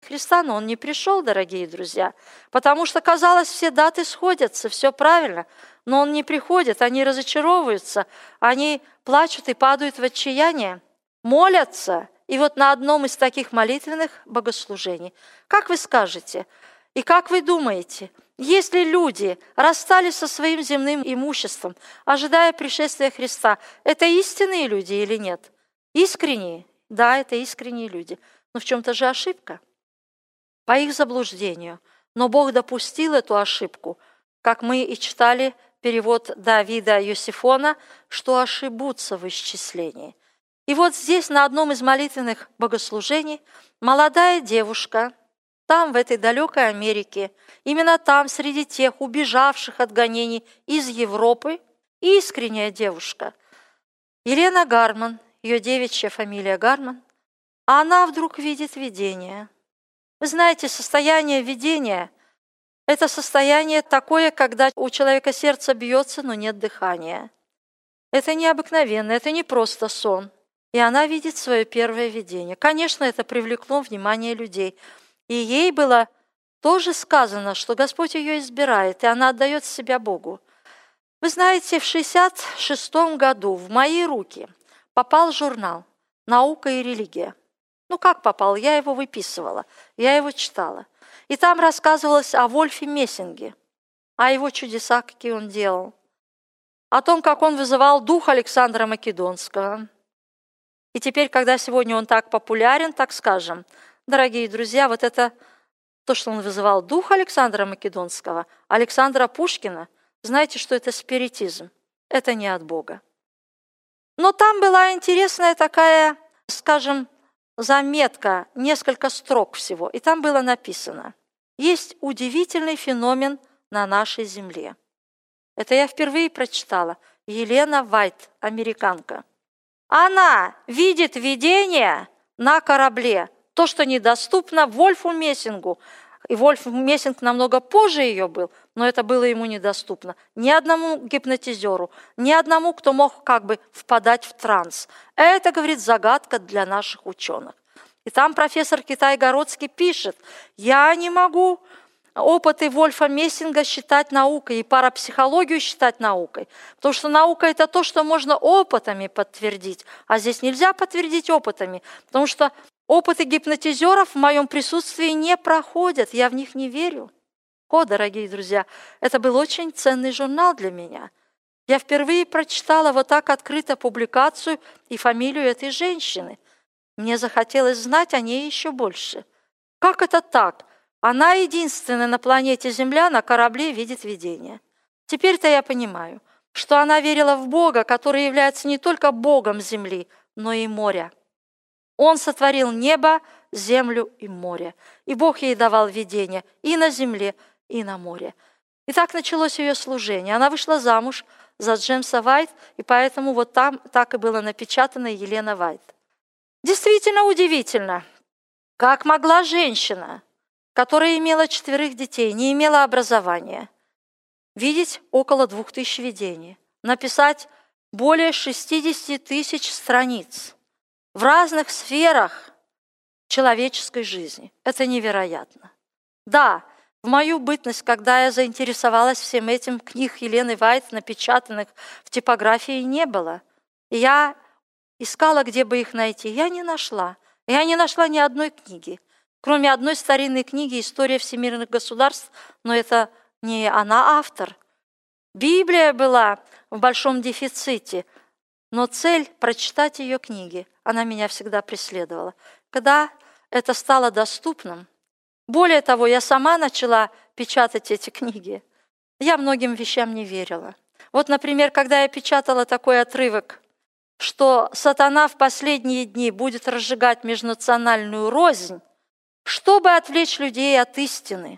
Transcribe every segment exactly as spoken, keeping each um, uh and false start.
Христа, но он не пришел, дорогие друзья, потому что, казалось, все даты сходятся, все правильно, но он не приходит, они разочаровываются, они плачут и падают в отчаяние, молятся. И вот на одном из таких молитвенных богослужений, как вы скажете, и как вы думаете, если люди расстались со своим земным имуществом, ожидая пришествия Христа, это истинные люди или нет? Искренние? Да, это искренние люди. Но в чем-то же ошибка. По их заблуждению. Но Бог допустил эту ошибку, как мы и читали перевод Давида Йосифона, что ошибутся в исчислении. И вот здесь на одном из молитвенных богослужений молодая девушка, там, в этой далекой Америке, именно там, среди тех убежавших от гонений из Европы, искренняя девушка, Елена Гарман, ее девичья фамилия Гарман, а она вдруг видит видение. Вы знаете, состояние видения – это состояние такое, когда у человека сердце бьется, но нет дыхания. Это необыкновенно, это не просто сон. И она видит свое первое видение. Конечно, это привлекло внимание людей. И ей было тоже сказано, что Господь ее избирает, и она отдает себя Богу. Вы знаете, в шестьдесят шестом году в мои руки попал журнал «Наука и религия». Ну, как попал? Я его выписывала, я его читала. И там рассказывалось о Вольфе Мессинге, о его чудесах, какие он делал, о том, как он вызывал дух Александра Македонского. И теперь, когда сегодня он так популярен, так скажем, дорогие друзья, вот это то, что он вызывал дух Александра Македонского, Александра Пушкина, знаете, что это спиритизм, это не от Бога. Но там была интересная такая, скажем, заметка, несколько строк всего, и там было написано: есть удивительный феномен на нашей земле. Это я впервые прочитала. Елена Вайт, американка. Она видит видение на корабле, то, что недоступно Вольфу Мессингу. И Вольф Мессинг намного позже ее был, но это было ему недоступно. Ни одному гипнотизеру, ни одному, кто мог как бы впадать в транс. Это, говорит, загадка для наших ученых. И там профессор Китай-Городский пишет: я не могу опыты Вольфа Мессинга считать наукой и парапсихологию считать наукой, потому что наука – это то, что можно опытами подтвердить, а здесь нельзя подтвердить опытами, потому что опыты гипнотизеров в моем присутствии не проходят, я в них не верю. О, дорогие друзья, это был очень ценный журнал для меня. Я впервые прочитала вот так открыто публикацию и фамилию этой женщины. Мне захотелось знать о ней еще больше. Как это так? Она единственная на планете Земля на корабле видит видение. Теперь-то я понимаю, что она верила в Бога, который является не только Богом Земли, но и моря. Он сотворил небо, землю и море. И Бог ей давал видение и на земле, и на море. И так началось ее служение. Она вышла замуж за Джеймса Вайт, и поэтому вот там так и было напечатано Елена Вайт. Действительно удивительно, как могла женщина, которая имела четверых детей, не имела образования, видеть около двух тысяч видений, написать более шестидесяти тысяч страниц в разных сферах человеческой жизни. Это невероятно. Да, в мою бытность, когда я заинтересовалась всем этим, книг Елены Вайт, напечатанных в типографии, не было. И я искала, где бы их найти. Я не нашла. Я не нашла ни одной книги, кроме одной старинной книги «История всемирных государств», но это не она автор. Библия была в большом дефиците, но цель прочитать ее книги, она меня всегда преследовала. Когда это стало доступным, более того, я сама начала печатать эти книги, я многим вещам не верила. Вот, например, когда я печатала такой отрывок, что сатана в последние дни будет разжигать межнациональную рознь, чтобы отвлечь людей от истины.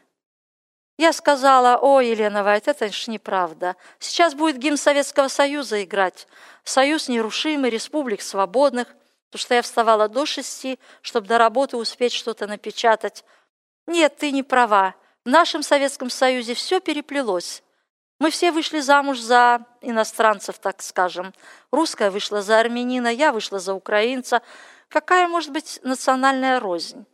Я сказала: о, Елена Вайт, это ж неправда. Сейчас будет гимн Советского Союза играть. Союз нерушимый, республик свободных. Потому что я вставала до шести, чтобы до работы успеть что-то напечатать. Нет, ты не права. В нашем Советском Союзе все переплелось. Мы все вышли замуж за иностранцев, так скажем. Русская вышла за армянина, я вышла за украинца. Какая может быть национальная рознь?